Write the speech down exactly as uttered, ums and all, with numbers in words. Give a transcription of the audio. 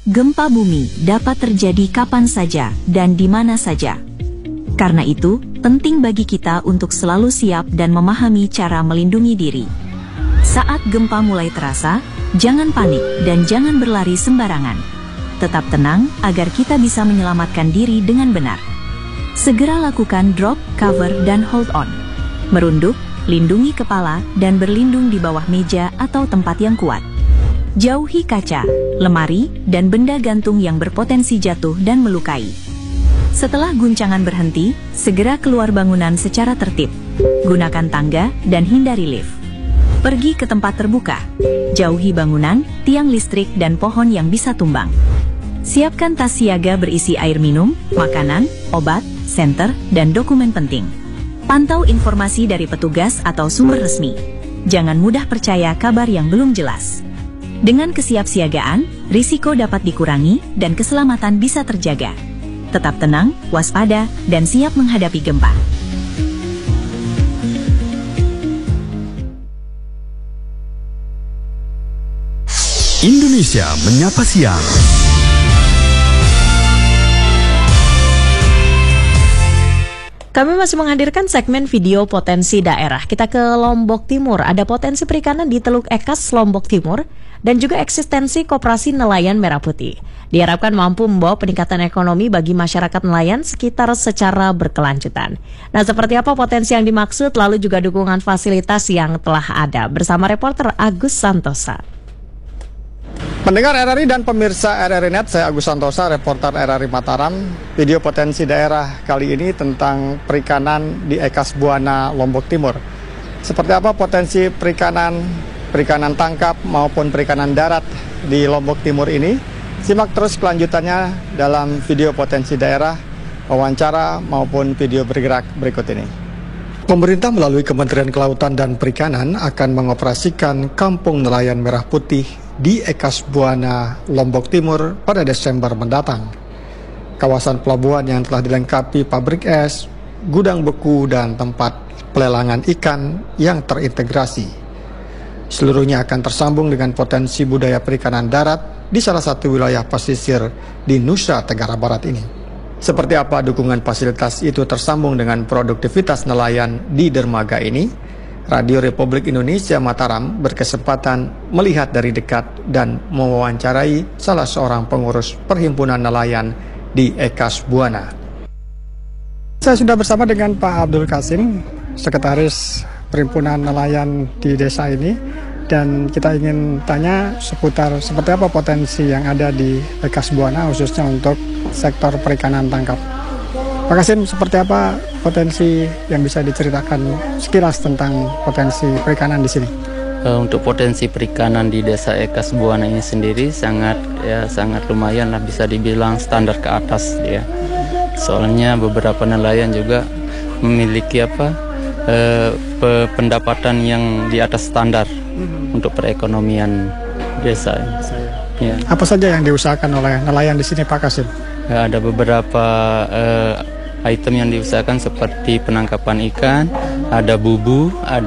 gempa bumi dapat terjadi kapan saja dan di mana saja. Karena itu, penting bagi kita untuk selalu siap dan memahami cara melindungi diri. Saat gempa mulai terasa, jangan panik dan jangan berlari sembarangan. Tetap tenang agar kita bisa menyelamatkan diri dengan benar. Segera lakukan drop, cover, dan hold on. Merunduk, lindungi kepala, dan berlindung di bawah meja atau tempat yang kuat. Jauhi kaca, lemari, dan benda gantung yang berpotensi jatuh dan melukai. Setelah guncangan berhenti, segera keluar bangunan secara tertib. Gunakan tangga dan hindari lift. Pergi ke tempat terbuka. Jauhi bangunan, tiang listrik, dan pohon yang bisa tumbang. Siapkan tas siaga berisi air minum, makanan, obat, senter, dan dokumen penting. Pantau informasi dari petugas atau sumber resmi. Jangan mudah percaya kabar yang belum jelas. Dengan kesiapsiagaan, risiko dapat dikurangi dan keselamatan bisa terjaga. Tetap tenang, waspada, dan siap menghadapi gempa. Indonesia Menyapa Siang. Kami masih menghadirkan segmen video potensi daerah. Kita ke Lombok Timur. Ada potensi perikanan di Teluk Ekas, Lombok Timur, dan juga eksistensi koperasi nelayan merah putih. Diharapkan mampu membawa peningkatan ekonomi bagi masyarakat nelayan sekitar secara berkelanjutan. Nah, seperti apa potensi yang dimaksud, lalu juga dukungan fasilitas yang telah ada. Bersama reporter Agus Santosa. Pendengar R R I dan pemirsa R R I Net, saya Agus Santosa, reporter R R I Mataram. Video potensi daerah kali ini tentang perikanan di Ekas Buana, Lombok Timur. Seperti apa potensi perikanan, perikanan tangkap maupun perikanan darat di Lombok Timur ini? Simak terus kelanjutannya dalam video potensi daerah, wawancara maupun video bergerak berikut ini. Pemerintah melalui Kementerian Kelautan dan Perikanan akan mengoperasikan Kampung Nelayan Merah Putih di Ekas Buana, Lombok Timur pada Desember mendatang. Kawasan pelabuhan yang telah dilengkapi pabrik es, gudang beku, dan tempat pelelangan ikan yang terintegrasi. Seluruhnya akan tersambung dengan potensi budaya perikanan darat di salah satu wilayah pesisir di Nusa Tenggara Barat ini. Seperti apa dukungan fasilitas itu tersambung dengan produktivitas nelayan di dermaga ini? Radio Republik Indonesia Mataram berkesempatan melihat dari dekat dan mewawancarai salah seorang pengurus Perhimpunan Nelayan di Ekas Buana. Saya sudah bersama dengan Pak Abdul Kasim, Sekretaris Perhimpunan Nelayan di desa ini, dan kita ingin tanya seputar seperti apa potensi yang ada di Ekas Buana khususnya untuk sektor perikanan tangkap. Pak Kasim, seperti apa potensi yang bisa diceritakan sekilas tentang potensi perikanan di sini? Untuk potensi perikanan di desa Ekas Buana ini sendiri sangat ya sangat lumayan lah, bisa dibilang standar ke atas ya. Soalnya beberapa nelayan juga memiliki apa eh, pendapatan yang di atas standar hmm. untuk perekonomian desa. Ya. Apa saja yang diusahakan oleh nelayan di sini, Pak Kasim? Ya, ada beberapa eh, item yang diusahakan seperti penangkapan ikan, ada bubu, ada